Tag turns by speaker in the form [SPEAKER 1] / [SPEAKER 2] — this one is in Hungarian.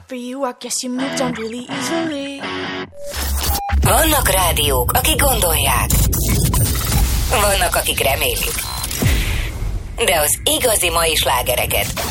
[SPEAKER 1] for you, I guess you moved on really easily.
[SPEAKER 2] Vannak rádiók, akik gondolják. Vannak, akik remélik. De az igazi mai slágereket